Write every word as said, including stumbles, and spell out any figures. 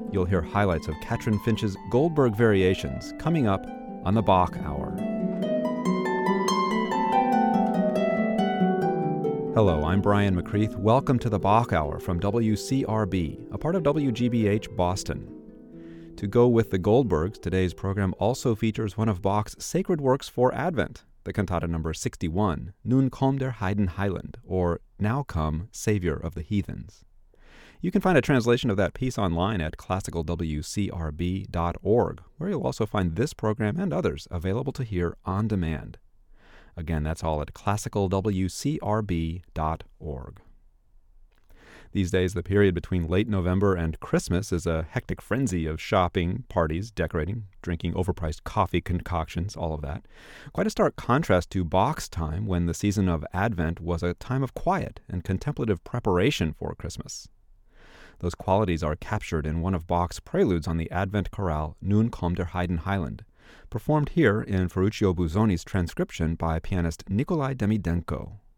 you'll hear highlights of Katrin Finch's Goldberg Variations coming up on the Bach Hour. Hello, I'm Brian McCreath. Welcome to the Bach Hour from W C R B, a part of W G B H Boston. To go with the Goldbergs, today's program also features one of Bach's sacred works for Advent, the cantata number sixty-one, Nun komm der Heiden Heiland, or Now Come, Savior of the Heathens. You can find a translation of that piece online at classical w c r b dot org, where you'll also find this program and others available to hear on demand. Again, that's all at classical w c r b dot org. These days, the period between late November and Christmas is a hectic frenzy of shopping, parties, decorating, drinking overpriced coffee concoctions, all of that. Quite a stark contrast to Bach's time, when the season of Advent was a time of quiet and contemplative preparation for Christmas. Those qualities are captured in one of Bach's preludes on the Advent chorale, Nun komm der Heiden Heiland, performed here in Ferruccio Busoni's transcription by pianist Nikolai Demidenko.